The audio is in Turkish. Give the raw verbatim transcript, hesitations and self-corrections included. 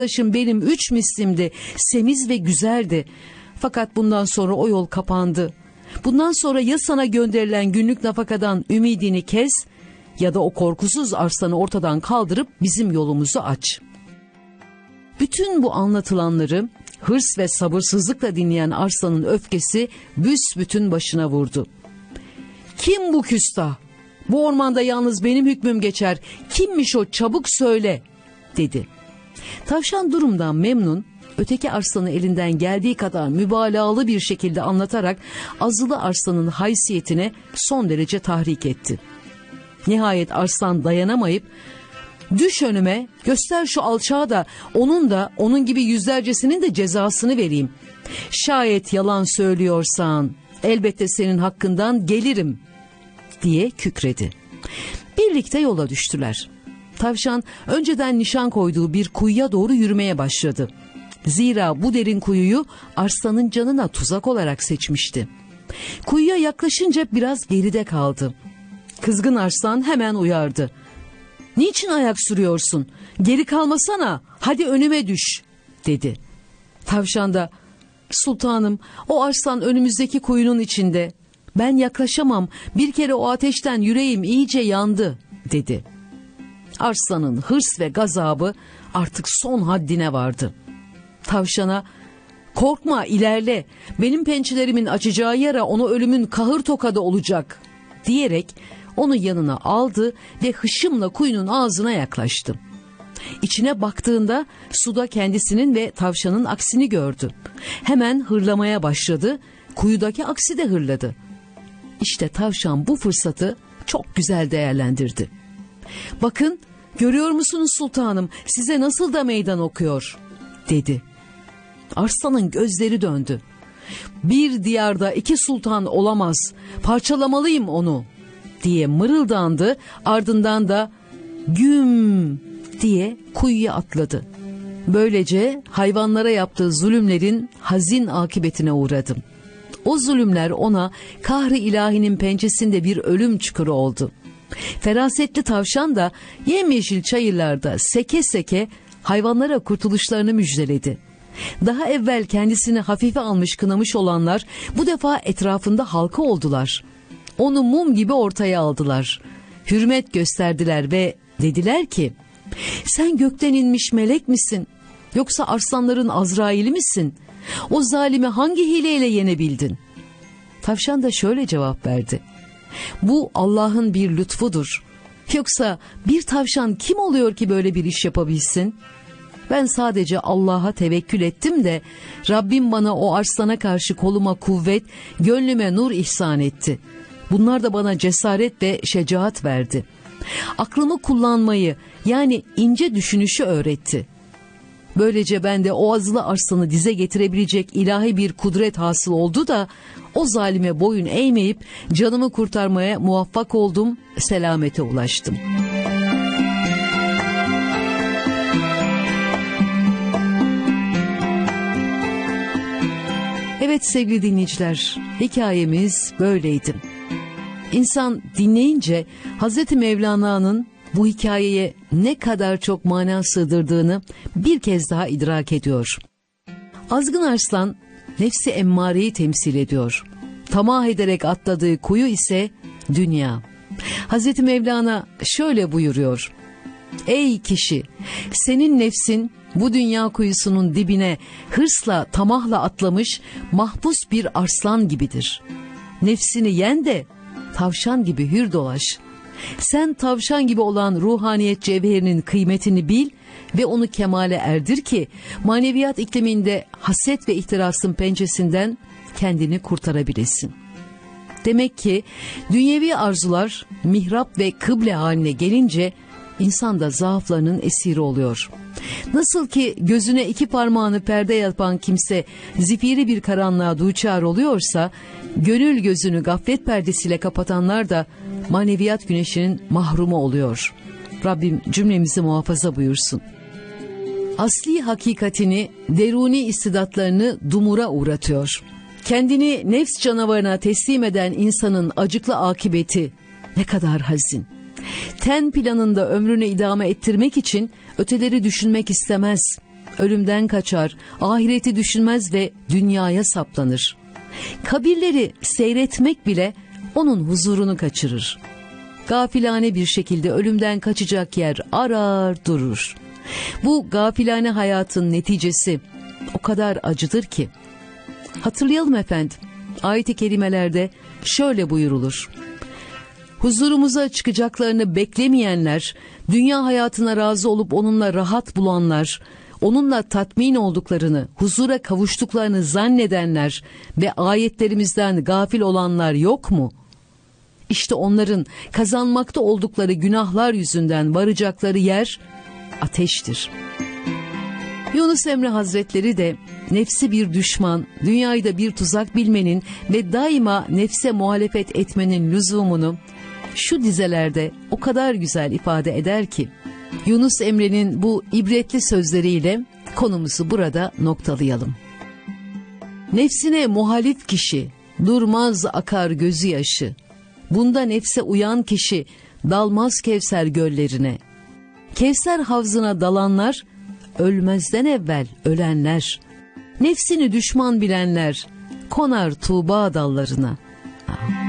Arkadaşım benim üç mislimdi, semiz ve güzeldi. Fakat bundan sonra o yol kapandı. Bundan sonra ya sana gönderilen günlük nafakadan ümidini kes ya da o korkusuz arslanı ortadan kaldırıp bizim yolumuzu aç. Bütün bu anlatılanları hırs ve sabırsızlıkla dinleyen arslanın öfkesi büsbütün başına vurdu. Kim bu küstah? Bu ormanda yalnız benim hükmüm geçer. Kimmiş o, çabuk söyle, dedi. Tavşan durumdan memnun, öteki arslanı elinden geldiği kadar mübalağalı bir şekilde anlatarak azılı arslanın haysiyetine son derece tahrik etti. Nihayet arslan dayanamayıp, düş önüme, göster şu alçağı da onun da onun gibi yüzlercesinin de cezasını vereyim. Şayet yalan söylüyorsan elbette senin hakkından gelirim, diye kükredi. Birlikte yola düştüler. Tavşan önceden nişan koyduğu bir kuyuya doğru yürümeye başladı. Zira bu derin kuyuyu arslanın canına tuzak olarak seçmişti. Kuyuya yaklaşınca biraz geride kaldı. Kızgın arslan hemen uyardı. "Niçin ayak sürüyorsun? Geri kalmasana, hadi önüme düş," dedi. Tavşan da, "Sultanım, o arslan önümüzdeki kuyunun içinde. Ben yaklaşamam, bir kere o ateşten yüreğim iyice yandı," dedi. Arslanın hırs ve gazabı artık son haddine vardı. Tavşana, "Korkma, ilerle, benim pençelerimin açacağı yara onu ölümün kahır tokadı olacak," diyerek onu yanına aldı ve hışımla kuyunun ağzına yaklaştı. İçine baktığında suda kendisinin ve tavşanın aksini gördü. Hemen hırlamaya başladı, kuyudaki aksi de hırladı. İşte tavşan bu fırsatı çok güzel değerlendirdi. "Bakın, görüyor musunuz sultanım, size nasıl da meydan okuyor," dedi. Arslanın gözleri döndü. "Bir diyarda iki sultan olamaz, parçalamalıyım onu," diye mırıldandı, ardından da güm diye kuyuya atladı. Böylece hayvanlara yaptığı zulümlerin hazin akıbetine uğradı. O zulümler ona kahri ilahinin pençesinde bir ölüm çukuru oldu. Ferasetli tavşan da yemyeşil çayırlarda seke seke hayvanlara kurtuluşlarını müjdeledi. Daha evvel kendisini hafife almış kınamış olanlar bu defa etrafında halka oldular. Onu mum gibi ortaya aldılar. Hürmet gösterdiler ve dediler ki, "Sen gökten inmiş melek misin? Yoksa arslanların Azrail'i misin? O zalimi hangi hileyle yenebildin?" Tavşan da şöyle cevap verdi: "Bu Allah'ın bir lütfudur. Yoksa bir tavşan kim oluyor ki böyle bir iş yapabilsin? Ben sadece Allah'a tevekkül ettim de Rabbim bana o arslana karşı koluma kuvvet, gönlüme nur ihsan etti. Bunlar da bana cesaret ve şecaat verdi. Aklımı kullanmayı, yani ince düşünüşü öğretti. Böylece ben de o azılı arslanı dize getirebilecek ilahi bir kudret hasıl oldu da o zalime boyun eğmeyip canımı kurtarmaya muvaffak oldum, selamete ulaştım." Evet sevgili dinleyiciler, hikayemiz böyleydi. İnsan dinleyince Hazreti Mevlana'nın bu hikayeye ne kadar çok mana sığdırdığını bir kez daha idrak ediyor. Azgın arslan nefsi emmareyi temsil ediyor. Tamah ederek atladığı kuyu ise dünya. Hazreti Mevlana şöyle buyuruyor: "Ey kişi, senin nefsin bu dünya kuyusunun dibine hırsla tamahla atlamış mahpus bir arslan gibidir. Nefsini yen de tavşan gibi hür dolaş. Sen tavşan gibi olan ruhaniyet cevherinin kıymetini bil ve onu kemale erdir ki maneviyat ikliminde haset ve ihtirasın pençesinden kendini kurtarabilesin." Demek ki dünyevi arzular mihrap ve kıble haline gelince insan da zaaflarının esiri oluyor. Nasıl ki gözüne iki parmağını perde yapan kimse zifiri bir karanlığa duçar oluyorsa, gönül gözünü gaflet perdesiyle kapatanlar da maneviyat güneşinin mahrumu oluyor. Rabbim cümlemizi muhafaza buyursun. Asli hakikatini, deruni istidatlarını dumura uğratıyor. Kendini nefs canavarına teslim eden insanın acıklı akıbeti ne kadar hazin. Ten planında ömrünü idame ettirmek için öteleri düşünmek istemez. ölümden kaçar, ahireti düşünmez ve dünyaya saplanır. Kabirleri seyretmek bile onun huzurunu kaçırır. Gafilane bir şekilde ölümden kaçacak yer arar durur. Bu gafilane hayatın neticesi o kadar acıdır ki. Hatırlayalım efendim, ayet-i kerimelerde şöyle buyurulur: huzurumuza çıkacaklarını beklemeyenler, dünya hayatına razı olup onunla rahat bulanlar, onunla tatmin olduklarını, huzura kavuştuklarını zannedenler ve ayetlerimizden gafil olanlar yok mu? İşte onların kazanmakta oldukları günahlar yüzünden varacakları yer ateştir. Yunus Emre Hazretleri de nefsi bir düşman, dünyayı da bir tuzak bilmenin ve daima nefse muhalefet etmenin lüzumunu şu dizelerde o kadar güzel ifade eder ki, Yunus Emre'nin bu ibretli sözleriyle konumuzu burada noktalayalım. Nefsine muhalif kişi, durmaz akar gözü yaşı. Bunda nefse uyan kişi, dalmaz Kevser göllerine. Kevser havzına dalanlar, ölmezden evvel ölenler. Nefsini düşman bilenler, konar Tuğba dallarına.